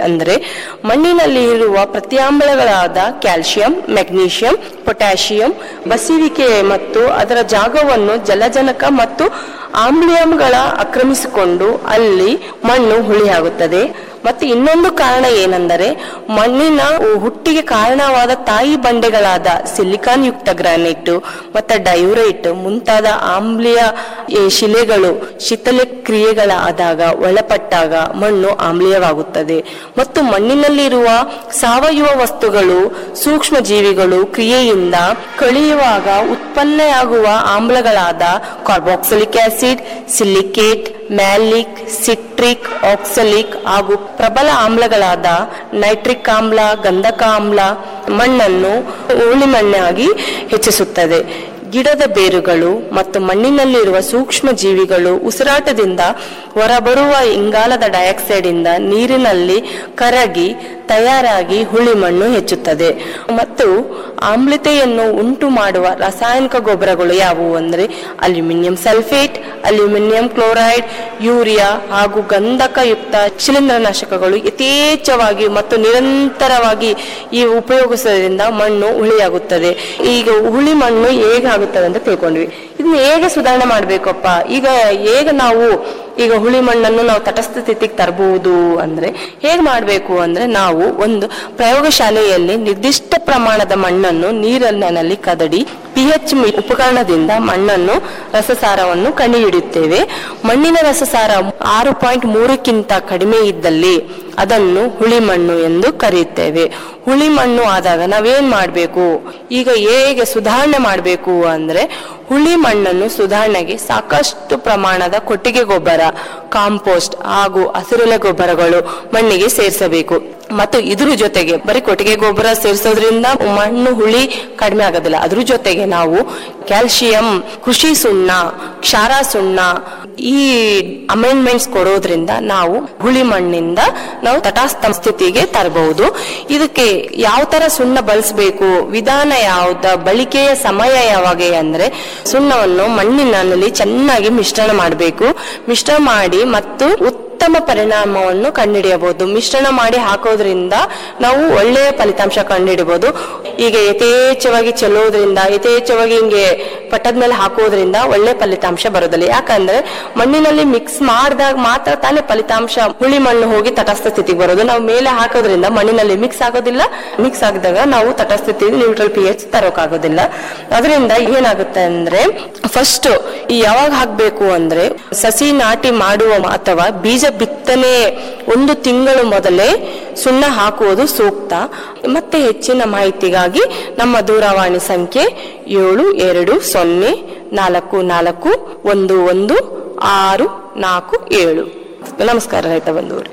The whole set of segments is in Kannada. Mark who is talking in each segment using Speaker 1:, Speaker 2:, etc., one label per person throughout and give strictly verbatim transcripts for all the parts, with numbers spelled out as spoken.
Speaker 1: ಅಂದ್ರೆ ಮಣ್ಣಿನಲ್ಲಿ ಇರುವ ಪ್ರತ್ಯಾಮ್ಲಗಳಾದ ಕ್ಯಾಲ್ಸಿಯಂ, ಮೆಗ್ನೀಷಿಯಂ, ಪೊಟ್ಯಾಷಿಯಂ ಬಸಿವಿಕೆ ಮತ್ತು ಅದರ ಜಾಗವನ್ನು ಜಲಜನಕ ಮತ್ತು ಆಮ್ಲೀಯಂಗಳ ಆಕ್ರಮಿಸಿಕೊಂಡು ಅಲ್ಲಿ ಮಣ್ಣು ಹುಳಿಯಾಗುತ್ತದೆ. ಮತ್ತೆ ಇನ್ನೊಂದು ಕಾರಣ ಏನೆಂದರೆ ಮಣ್ಣಿನ ಹುಟ್ಟಿಗೆ ಕಾರಣವಾದ ತಾಯಿ ಬಂಡೆಗಳಾದ ಸಿಲಿಕಾನ್ ಯುಕ್ತ ಗ್ರಾನೈಟ್ ಮತ್ತು ಡಯೂರೈಟ್ ಮುಂತಾದ ಆಮ್ಲೀಯ ಶಿಲೆಗಳು ಶಿಥಿಲ ಕ್ರಿಯೆಗಳಾದಾಗ ಒಳಪಟ್ಟಾಗ ಮಣ್ಣು ಆಮ್ಲೀಯವಾಗುತ್ತದೆ. ಮತ್ತು ಮಣ್ಣಿನಲ್ಲಿರುವ ಸಾವಯವ ವಸ್ತುಗಳು ಸೂಕ್ಷ್ಮ ಜೀವಿಗಳು ಕ್ರಿಯೆಯಿಂದ ಕಳೆಯುವಾಗ ಉತ್ಪನ್ನವಾಗುವ ಆಮ್ಲಗಳಾದ carboxylic acid, silicate, malic, citric, oxalic ಹಾಗೂ ಪ್ರಬಲ ಆಮ್ಲಗಳಾದ ನೈಟ್ರಿಕ್ ಆಮ್ಲ, ಗಂಧಕ ಆಮ್ಲ ಮಣ್ಣನ್ನು ಹುಳಿ ಮಣ್ಣಾಗಿ ಹೆಚ್ಚಿಸುತ್ತದೆ. ಗಿಡದ ಬೇರುಗಳು ಮತ್ತು ಮಣ್ಣಿನಲ್ಲಿರುವ ಸೂಕ್ಷ್ಮ ಜೀವಿಗಳು ಉಸಿರಾಟದಿಂದ ಹೊರಬರುವ ಇಂಗಾಲದ ಡೈಆಕ್ಸೈಡ್ ಇಂದ ನೀರಿನಲ್ಲಿ ಕರಗಿ ತಯಾರಾಗಿ ಹುಳಿ ಮಣ್ಣು ಹೆಚ್ಚುತ್ತದೆ. ಮತ್ತು ಆಮ್ಲತೆಯನ್ನು ಉಂಟು ಮಾಡುವ ರಾಸಾಯನಿಕ ಗೊಬ್ಬರಗಳು ಯಾವುವು ಅಂದರೆ aluminium sulphate, aluminium chloride, urea ಹಾಗೂ ಗಂಧಕಯುಕ್ತ ಶಿಲೀಂಧ್ರನಾಶಕಗಳು ಯಥೇಚ್ಛವಾಗಿ ಮತ್ತು ನಿರಂತರವಾಗಿ ಈ ಉಪಯೋಗಿಸೋದ್ರಿಂದ ಮಣ್ಣು ಹುಳಿಯಾಗುತ್ತದೆ. ಈಗ ಹುಳಿ ಮಣ್ಣು ಹೇಗೆ ಆಗುತ್ತದೆ ಅಂತ ತಿಳ್ಕೊಂಡ್ವಿ. ಇದನ್ನ ಹೇಗೆ ಸುಧಾರಣೆ ಮಾಡ್ಬೇಕಪ್ಪ, ಈಗ ಹೇಗೆ ನಾವು ಈಗ ಹುಳಿ ಮಣ್ಣನ್ನು ನಾವು ತಟಸ್ಥ ಸ್ಥಿತಿಗೆ ತರಬಹುದು ಅಂದ್ರೆ ಹೇಗೆ ಮಾಡಬೇಕು ಅಂದ್ರೆ ನಾವು ಒಂದು ಪ್ರಯೋಗಶಾಲೆಯಲ್ಲಿ ನಿರ್ದಿಷ್ಟ ಪ್ರಮಾಣದ ಮಣ್ಣನ್ನು ನೀರಿನಲ್ಲಿ ಕದಡಿ ಪಿ ಎಚ್ ಉಪಕರಣದಿಂದ ಮಣ್ಣನ್ನು ರಸಸಾರವನ್ನು ಕಂಡುಹಿಡಿಯುತ್ತೇವೆ. ಮಣ್ಣಿನ ರಸಸಾರ ಆರು ಪಾಯಿಂಟ್ ಮೂರಕ್ಕಿಂತ ಕಡಿಮೆ ಇದ್ದಲ್ಲಿ ಅದನ್ನು ಹುಳಿ ಮಣ್ಣು ಎಂದು ಕರೆಯುತ್ತೇವೆ. ಹುಳಿ ಮಣ್ಣು ಆದಾಗ ನಾವೇನ್ ಮಾಡಬೇಕು, ಈಗ ಹೇಗೆ ಸುಧಾರಣೆ ಮಾಡಬೇಕು ಅಂದ್ರೆ ಹುಳಿ ಮಣ್ಣನ್ನು ಸುಧಾರಣೆಗೆ ಸಾಕಷ್ಟು ಪ್ರಮಾಣದ ಕೊಟ್ಟಿಗೆ ಗೊಬ್ಬರ, ಕಾಂಪೋಸ್ಟ್ ಹಾಗೂ ಹಸಿರೆಲೆ ಗೊಬ್ಬರಗಳು ಮಣ್ಣಿಗೆ ಸೇರಿಸಬೇಕು. ಮತ್ತು ಇದ್ರ ಜೊತೆಗೆ ಬರೀ ಕೊಟ್ಟಿಗೆ ಗೊಬ್ಬರ ಸೇರಿಸೋದ್ರಿಂದ ಮಣ್ಣು ಹುಳಿ ಕಡಿಮೆ ಆಗೋದಿಲ್ಲ. ಅದ್ರ ಜೊತೆಗೆ ನಾವು ಕ್ಯಾಲ್ಸಿಯಂ, ಕೃಷಿ ಸುಣ್ಣ, ಕ್ಷಾರ ಸುಣ್ಣ ಈ ಅಮೆಂಡ್ಮೆಂಟ್ಸ್ ಕೊಡೋದ್ರಿಂದ ನಾವು ಹುಳಿ ಮಣ್ಣಿಂದ ನಾವು ತಟಸ್ಥ ಸ್ಥಿತಿಗೆ ತರಬಹುದು. ಇದಕ್ಕೆ ಯಾವ ತರ ಸುಣ್ಣ ಬಳಸಬೇಕು, ವಿಧಾನ ಯಾವ್ದ, ಬಳಕೆಯ ಸಮಯ ಯಾವಾಗ ಅಂದ್ರೆ ಸುಣ್ಣವನ್ನು ಮಣ್ಣಿನಲ್ಲಿ ಚೆನ್ನಾಗಿ ಮಿಶ್ರಣ ಮಾಡಬೇಕು. ಮಿಶ್ರಣ ಮಾಡಿ ಮತ್ತು ಉತ್ತಮ ಪರಿಣಾಮವನ್ನು ಕಂಡುಹಿಡಿಯಬಹುದು. ಮಿಶ್ರಣ ಮಾಡಿ ಹಾಕೋದ್ರಿಂದ ನಾವು ಒಳ್ಳೆಯ ಫಲಿತಾಂಶ ಕಂಡುಹಿಡಬಹುದು. ಈಗ ಯಥೇಚ್ಛವಾಗಿ ಚೆಲ್ಲೋದ್ರಿಂದ ಯಥೇಚ್ಛವಾಗಿ ಹಿಂಗೆ ಪಟ್ಟದ ಮೇಲೆ ಹಾಕೋದ್ರಿಂದ ಒಳ್ಳೆ ಫಲಿತಾಂಶ ಬರೋದಿಲ್ಲ. ಯಾಕಂದ್ರೆ ಮಣ್ಣಿನಲ್ಲಿ ಮಿಕ್ಸ್ ಮಾಡಿದಾಗ ಮಾತ್ರ ತಾನೇ ಫಲಿತಾಂಶ ಹುಳಿ ಮಣ್ಣು ಹೋಗಿ ತಟಸ್ಥ ಸ್ಥಿತಿಗೆ ಬರೋದು. ನಾವು ಮೇಲೆ ಹಾಕೋದ್ರಿಂದ ಮಣ್ಣಿನಲ್ಲಿ ಮಿಕ್ಸ್ ಆಗೋದಿಲ್ಲ. ಮಿಕ್ಸ್ ಆಗಿದಾಗ ನಾವು ತಟಸ್ಥ ಸ್ಥಿತಿ ನ್ಯೂಟ್ರಲ್ ಪಿ ಎಚ್ ತರೋಕಾಗೋದಿಲ್ಲ. ಅದರಿಂದ ಏನಾಗುತ್ತೆ ಅಂದ್ರೆ ಫಸ್ಟ್ ಯಾವಾಗ ಹಾಕ್ಬೇಕು ಅಂದ್ರೆ ಸಸಿ ನಾಟಿ ಮಾಡುವ ಅಥವಾ ಬೀಜ ಬಿತ್ತನೆ ಒಂದು ತಿಂಗಳು ಮೊದಲೇ ಸುಣ್ಣ ಹಾಕುವುದು ಸೂಕ್ತ. ಮತ್ತೆ ಹೆಚ್ಚಿನ ಮಾಹಿತಿಗಾಗಿ ನಮ್ಮ ದೂರವಾಣಿ ಸಂಖ್ಯೆ ಏಳು ಎರಡು ಸೊನ್ನೆ ನಾಲ್ಕು ನಾಲ್ಕು ಒಂದು ಒಂದು ಆರು ನಾಲ್ಕು ಏಳು. ನಮಸ್ಕಾರ ರೈತ ಬಂಧುವರೇ.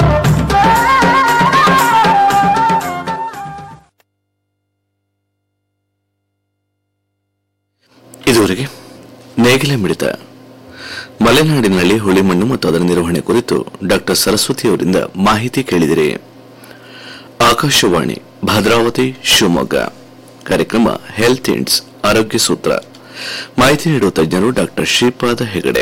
Speaker 2: ಇದುವರೆಗೆ ನೇಗಿಲ ಮಿಡಿತ ಮಲೆನಾಡಿನಲ್ಲಿ ಹುಳಿ ಮಣ್ಣು ಮತ್ತು ಅದರ ನಿರ್ವಹಣೆ ಕುರಿತು ಡಾಕ್ಟರ್ ಸರಸ್ವತಿ ಅವರಿಂದ ಮಾಹಿತಿ ಕೇಳಿದಿರಿ. ಆಕಾಶವಾಣಿ ಭದ್ರಾವತಿ ಶಿವಮೊಗ್ಗ. ಕಾರ್ಯಕ್ರಮ ಹೆಲ್ತ್ ಇಂಡ್ಸ್ ಆರೋಗ್ಯ ಸೂತ್ರ. ಮಾಹಿತಿ ನೀಡುವ ತಜ್ಞರು ಡಾಕ್ಟರ್ ಶ್ರೀಪಾದ ಹೆಗಡೆ.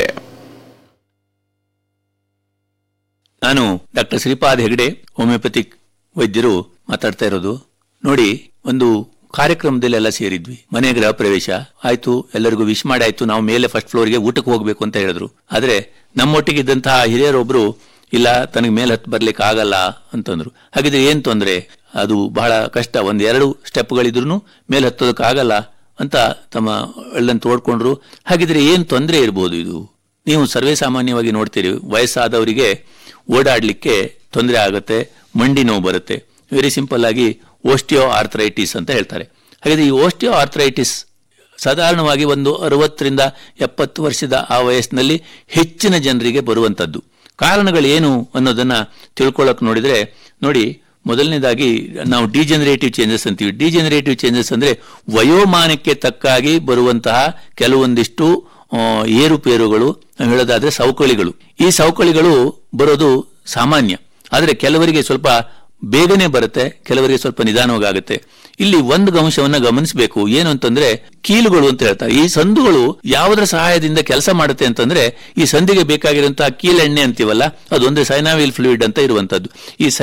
Speaker 3: ನಾನು ಡಾಕ್ಟರ್ ಶ್ರೀಪಾದ್ ಹೆಗಡೆ, ಹೋಮಿಯೋಪತಿಕ್ ವೈದ್ಯರು ಮಾತಾಡ್ತಾ ಇರೋದು. ನೋಡಿ, ಒಂದು ಕಾರ್ಯಕ್ರಮದಲ್ಲಿ ಎಲ್ಲ ಸೇರಿದ್ವಿ. ಮನೆ ಗೃಹ ಪ್ರವೇಶ ಆಯ್ತು, ಎಲ್ಲರಿಗೂ ವಿಶ್ ಮಾಡಿ ಆಯ್ತು. ನಾವು ಮೇಲೆ ಫಸ್ಟ್ ಫ್ಲೋರ್ಗೆ ಊಟಕ್ಕೆ ಹೋಗ್ಬೇಕು ಅಂತ ಹೇಳಿದ್ರು. ಆದ್ರೆ ನಮ್ಮೊಟ್ಟಿಗೆ ಇದ್ದಂತಹ ಹಿರಿಯರೊಬ್ರು ಇಲ್ಲ, ತನಗೆ ಮೇಲೆ ಹತ್ತು ಬರ್ಲಿಕ್ಕೆ ಆಗಲ್ಲ ಅಂತಂದ್ರು. ಹಾಗಿದ್ರೆ ಏನ್ ತೊಂದ್ರೆ, ಅದು ಬಹಳ ಕಷ್ಟ, ಒಂದ್ ಎರಡು ಸ್ಟೆಪ್ಗಳಿದ್ರು ಮೇಲೆ ಹತ್ತೋದಕ್ಕೆ ಆಗಲ್ಲ ಅಂತ ತಮ್ಮ ಎಳ್ಳನ್ನು ತೋಡ್ಕೊಂಡ್ರು. ಹಾಗಿದ್ರೆ ಏನ್ ತೊಂದರೆ ಇರ್ಬೋದು ಇದು? ನೀವು ಸರ್ವೇ ಸಾಮಾನ್ಯವಾಗಿ ನೋಡ್ತೀರಿ, ವಯಸ್ಸಾದವರಿಗೆ ಓಡಾಡ್ಲಿಕ್ಕೆ ತೊಂದರೆ ಆಗುತ್ತೆ, ಮಂಡಿ ನೋವು ಬರುತ್ತೆ. ವೆರಿ ಸಿಂಪಲ್ ಆಗಿ ಓಸ್ಟಿಯೋ ಆರ್ಥರೈಟಿಸ್ ಅಂತ ಹೇಳ್ತಾರೆ. ಹಾಗಾದ್ರೆ ಈ ಓಸ್ಟಿಯೋ ಆರ್ಥರೈಟಿಸ್ ಸಾಧಾರಣವಾಗಿ ಒಂದು ಅರವತ್ತರಿಂದ ಎಪ್ಪತ್ತು ವರ್ಷದ ಆ ವಯಸ್ಸಿನಲ್ಲಿ ಹೆಚ್ಚಿನ ಜನರಿಗೆ ಬರುವಂತದ್ದು. ಕಾರಣಗಳು ಏನು ಅನ್ನೋದನ್ನ ತಿಳ್ಕೊಳ್ಳೋಕೆ ನೋಡಿದ್ರೆ, ನೋಡಿ, ಮೊದಲನೇದಾಗಿ ನಾವು ಡಿಜೆನರೇಟಿವ್ ಚೇಂಜಸ್ ಅಂತೀವಿ. ಡಿಜೆನರೇಟಿವ್ ಚೇಂಜಸ್ ಅಂದ್ರೆ ವಯೋಮಾನಕ್ಕೆ ತಕ್ಕಾಗಿ ಬರುವಂತಹ ಕೆಲವೊಂದಿಷ್ಟು ಏರುಪೇರುಗಳು. ನಾವು ಹೇಳೋದಾದ್ರೆ ಸವಕಳಿಗಳು. ಈ ಸವಕಳಿಗಳು ಬರೋದು ಸಾಮಾನ್ಯ. ಆದ್ರೆ ಕೆಲವರಿಗೆ ಸ್ವಲ್ಪ ಬೇಗನೆ ಬರುತ್ತೆ, ಕೆಲವರಿಗೆ ಸ್ವಲ್ಪ ನಿಧಾನವಾಗುತ್ತೆ. ಇಲ್ಲಿ ಒಂದು ಅಂಶವನ್ನ ಗಮನಿಸಬೇಕು, ಏನು ಅಂತಂದ್ರೆ ಕೀಲುಗಳು ಅಂತ ಹೇಳ್ತಾರೆ. ಈ ಸಂದುಗಳು ಯಾವುದರ ಸಹಾಯದಿಂದ ಕೆಲಸ ಮಾಡುತ್ತೆ ಅಂತಂದ್ರೆ, ಈ ಸಂಧಿಗೆ ಬೇಕಾಗಿರುವಂತಹ ಕೀಲೆಣ್ಣೆ ಅಂತೀವಲ್ಲ, ಅದೊಂದು ಸೈನಾವಿಲ್ ಫ್ಲೂಯಿಡ್ ಅಂತ ಇರುವಂತದ್ದು. ಈ